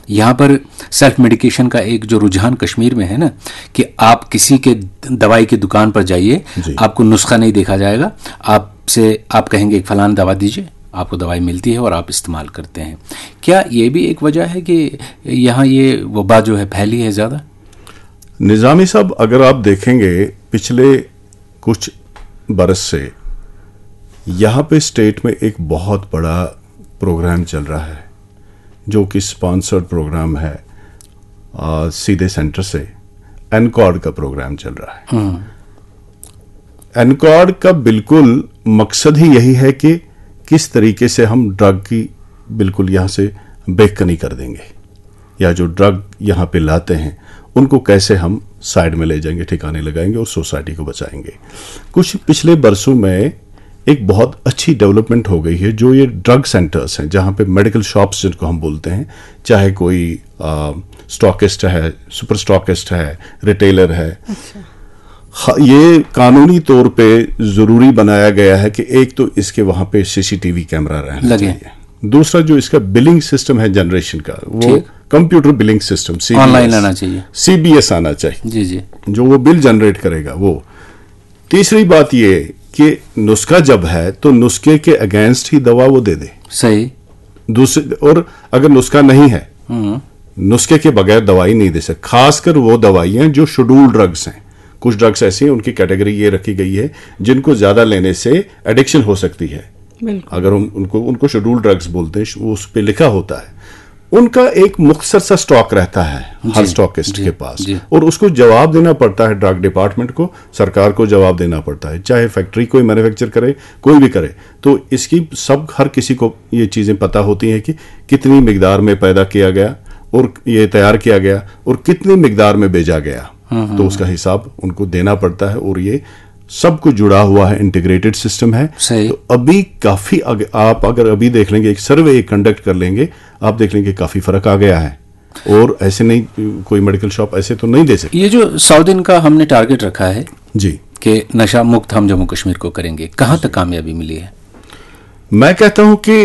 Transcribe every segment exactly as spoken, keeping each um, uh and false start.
यहाँ पर self medication का एक जो रुझान कश्मीर में है ना, कि आप किसी के दवाई की दुकान पर जाइए, आपको नुस्खा नहीं देखा जाएगा, आपसे आप कहेंगे एक फलाना दवा दीजिए, आपको दवाई मिलती है और आप इस्तेमाल करते हैं। क्या ये भी एक वजह है कि यहाँ ये वबा जो है फैली है ज़्यादा? निज़ामी साहब, अगर आप देखेंगे पिछले कुछ बरस से यहाँ पे स्टेट में एक बहुत बड़ा प्रोग्राम चल रहा है जो कि स्पॉन्सर्ड प्रोग्राम है आ, सीधे सेंटर से। एनकॉर्ड का प्रोग्राम चल रहा है। एनकॉर्ड का बिल्कुल मकसद ही यही है कि किस तरीके से हम ड्रग की बिल्कुल यहाँ से बेकनी कर देंगे, या जो ड्रग यहाँ पे लाते हैं उनको कैसे हम साइड में ले जाएंगे, ठिकाने लगाएंगे और सोसाइटी को बचाएंगे। कुछ पिछले बरसों में एक बहुत अच्छी डेवलपमेंट हो गई है, जो ये ड्रग सेंटर्स हैं जहाँ पे मेडिकल शॉप्स जिनको हम बोलते हैं, चाहे कोई स्टॉकिस्ट है, सुपर स्टॉकिस्ट है, रिटेलर है। अच्छा। ये कानूनी तौर पे जरूरी बनाया गया है कि एक तो इसके वहां पे सीसीटीवी कैमरा रहना चाहिए, दूसरा जो इसका बिलिंग सिस्टम है जनरेशन का, वो कंप्यूटर बिलिंग सिस्टम ऑनलाइन आना चाहिए, सीबीएस आना चाहिए, जी जी, जो वो बिल जनरेट करेगा वो। तीसरी बात ये कि नुस्खा जब है तो नुस्खे के अगेंस्ट ही दवा वो दे दे, सही। दूसरे, और अगर नुस्खा नहीं है, नुस्खे के बगैर दवाई नहीं दे सकते, खासकर वो दवाइयां जो शेड्यूल्ड ड्रग्स हैं। कुछ ड्रग्स ऐसी हैं उनकी कैटेगरी ये रखी गई है जिनको ज्यादा लेने से एडिक्शन हो सकती है, अगर हम उनको उनको शेड्यूल्ड ड्रग्स बोलते हैं, वो उस पर लिखा होता है। उनका एक मुख्तसर सा स्टॉक रहता है हर स्टॉकिस्ट के पास, और उसको जवाब देना पड़ता है ड्रग डिपार्टमेंट को, सरकार को जवाब देना पड़ता है, चाहे फैक्ट्री कोई मैन्युफैक्चर करे, कोई भी करे। तो इसकी सब हर किसी को ये चीजें पता होती हैं कि कितनी मिकदार में पैदा किया गया और ये तैयार किया गया और कितनी मिकदार में बेचा गया, तो उसका हिसाब उनको देना पड़ता है। और ये सब कुछ जुड़ा हुआ है, इंटीग्रेटेड सिस्टम है। तो अभी काफी आप अगर अभी देख लेंगे, एक सर्वे एक कंडक्ट कर लेंगे, आप देख लेंगे काफी फर्क आ गया है। और ऐसे नहीं, कोई मेडिकल शॉप ऐसे तो नहीं दे सकती। ये जो सौ दिन का हमने टारगेट रखा है जी कि नशा मुक्त हम जम्मू कश्मीर को करेंगे, कहां तक कामयाबी मिली है? मैं कहता हूं कि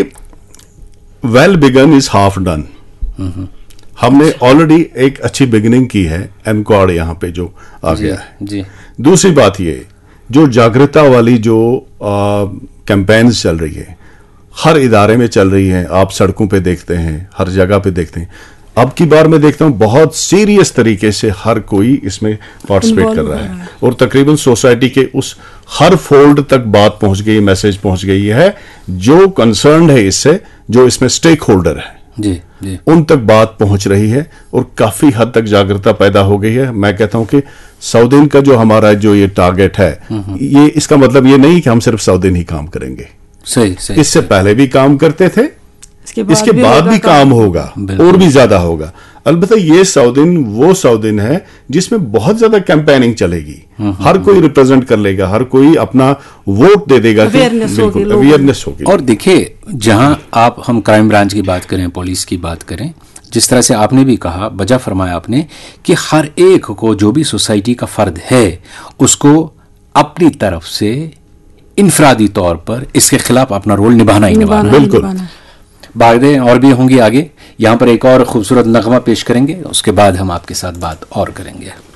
well begun is half done. हमने ऑलरेडी एक अच्छी बिगिनिंग की है, एनकॉर्ड यहाँ पे जो आ गया है जी। दूसरी बात ये, जो जागरूकता वाली जो कैंपेन्स चल रही है, हर इदारे में चल रही है, आप सड़कों पे देखते हैं, हर जगह पे देखते हैं। अब की बार मैं देखता हूं बहुत सीरियस तरीके से हर कोई इसमें पार्टिसिपेट कर रहा है, और तकरीबन सोसाइटी के उस हर फोल्ड तक बात पहुंच गई, मैसेज पहुंच गई है, जो कंसर्न्ड है इससे, जो इसमें स्टेक होल्डर है जी, जी। उन तक बात पहुंच रही है और काफी हद तक जागरूकता पैदा हो गई है। मैं कहता हूं कि सौ दिन का जो हमारा जो ये टारगेट है, ये इसका मतलब ये नहीं कि हम सिर्फ सौ दिन ही काम करेंगे, सही, सही, इससे सही। पहले भी काम करते थे, इसके बाद इसके भी, बाद भी काम होगा और भी ज्यादा होगा। अलबत्ता ये सौ दिन वो सौ दिन है जिसमें बहुत ज्यादा कैंपेनिंग चलेगी, हर कोई रिप्रेजेंट कर लेगा, हर कोई अपना वोट दे देगा, अवेयरनेस होगी, अवेयरनेस होगी। और देखिए, जहां आप हम क्राइम ब्रांच की बात करें, पुलिस की बात करें, जिस तरह से आपने भी कहा, बजा फरमाया आपने कि हर एक को, जो भी सोसाइटी का फर्द है, उसको अपनी तरफ से इनफरादी तौर पर इसके खिलाफ अपना रोल निभाना ही निभाना, बिल्कुल। बातें और भी होंगी आगे। यहाँ पर एक और खूबसूरत नगमा पेश करेंगे, उसके बाद हम आपके साथ बात और करेंगे।